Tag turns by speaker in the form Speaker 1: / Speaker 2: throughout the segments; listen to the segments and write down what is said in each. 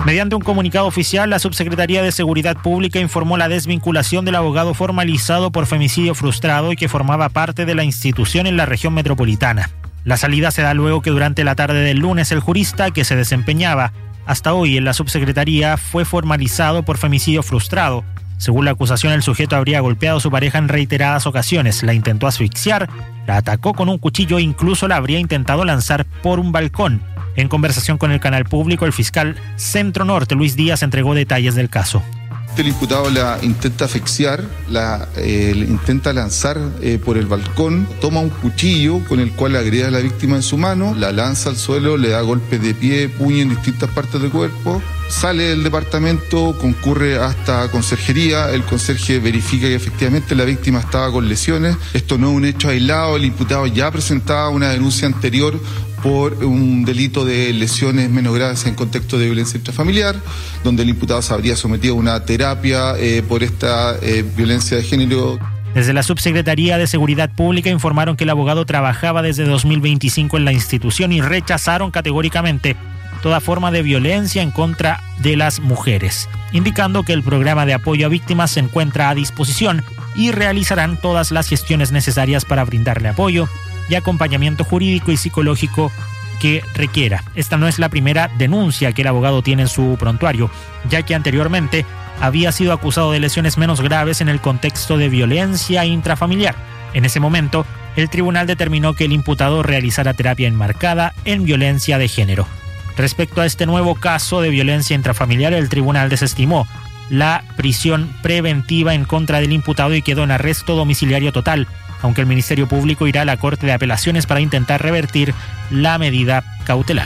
Speaker 1: Mediante un comunicado oficial, la Subsecretaría de Seguridad Pública informó la desvinculación del abogado formalizado por femicidio frustrado y que formaba parte de la institución en la región metropolitana. La salida se da luego que durante la tarde del lunes el jurista que se desempeñaba hasta hoy en la subsecretaría fue formalizado por femicidio frustrado. Según la acusación, el sujeto habría golpeado a su pareja en reiteradas ocasiones, la intentó asfixiar, la atacó con un cuchillo e incluso la habría intentado lanzar por un balcón. En conversación con el canal público, el fiscal Centro Norte, Luis Díaz, entregó detalles del caso.
Speaker 2: El imputado la intenta asfixiar, la intenta lanzar por el balcón, toma un cuchillo con el cual agrede a la víctima en su mano, la lanza al suelo, le da golpes de pie, puño en distintas partes del cuerpo, sale del departamento, concurre hasta conserjería, el conserje verifica que efectivamente la víctima estaba con lesiones. Esto no es un hecho aislado, el imputado ya presentaba una denuncia anterior por un delito de lesiones menos graves en contexto de violencia intrafamiliar, donde el imputado se habría sometido a una terapia por esta violencia de género.
Speaker 1: Desde la Subsecretaría de Seguridad Pública informaron que el abogado trabajaba desde 2025 en la institución y rechazaron categóricamente toda forma de violencia en contra de las mujeres, indicando que el programa de apoyo a víctimas se encuentra a disposición y realizarán todas las gestiones necesarias para brindarle apoyo y acompañamiento jurídico y psicológico que requiera. Esta no es la primera denuncia que el abogado tiene en su prontuario, ya que anteriormente había sido acusado de lesiones menos graves en el contexto de violencia intrafamiliar. En ese momento, el tribunal determinó que el imputado realizara terapia enmarcada en violencia de género. Respecto a este nuevo caso de violencia intrafamiliar, el tribunal desestimó la prisión preventiva en contra del imputado y quedó en arresto domiciliario total, aunque el Ministerio Público irá a la Corte de Apelaciones para intentar revertir la medida cautelar.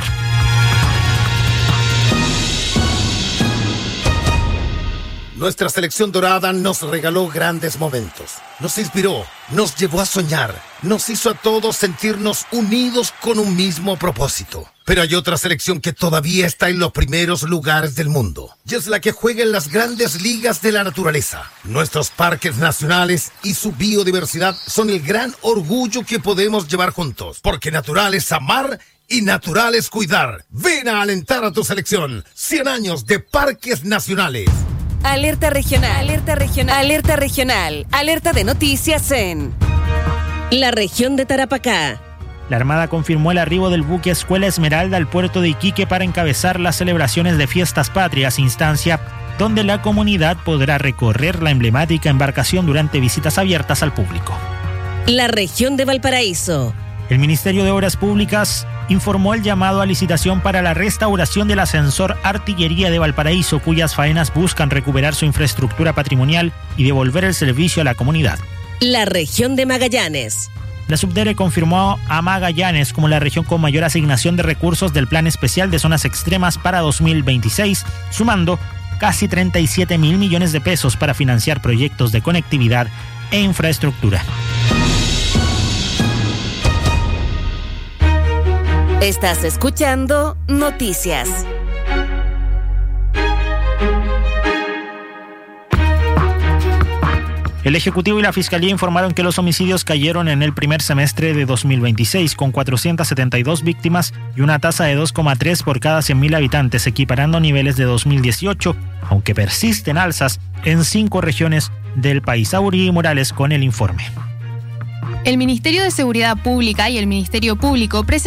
Speaker 3: Nuestra selección dorada nos regaló grandes momentos, nos inspiró, nos llevó a soñar, nos hizo a todos sentirnos unidos con un mismo propósito. Pero hay otra selección que todavía está en los primeros lugares del mundo, y es la que juega en las grandes ligas de la naturaleza. Nuestros parques nacionales y su biodiversidad son el gran orgullo que podemos llevar juntos, porque natural es amar y natural es cuidar. Ven a alentar a tu selección. 100 años de parques nacionales.
Speaker 4: Alerta regional, alerta regional, alerta regional, alerta de noticias en la región de Tarapacá.
Speaker 1: La Armada confirmó el arribo del buque Escuela Esmeralda al puerto de Iquique para encabezar las celebraciones de Fiestas Patrias, instancia donde la comunidad podrá recorrer la emblemática embarcación durante visitas abiertas al público.
Speaker 4: La región de Valparaíso.
Speaker 1: El Ministerio de Obras Públicas informó el llamado a licitación para la restauración del ascensor Artillería de Valparaíso, cuyas faenas buscan recuperar su infraestructura patrimonial y devolver el servicio a la comunidad.
Speaker 4: La región de Magallanes.
Speaker 1: La Subdere confirmó a Magallanes como la región con mayor asignación de recursos del Plan Especial de Zonas Extremas para 2026, sumando casi 37.000 millones de pesos para financiar proyectos de conectividad e infraestructura.
Speaker 4: Estás escuchando Noticias.
Speaker 1: El Ejecutivo y la Fiscalía informaron que los homicidios cayeron en el primer semestre de 2026, con 472 víctimas y una tasa de 2,3 por cada 100.000 habitantes, equiparando niveles de 2018, aunque persisten alzas en 5 regiones del país. Aurí Morales con el informe.
Speaker 5: El Ministerio de Seguridad Pública y el Ministerio Público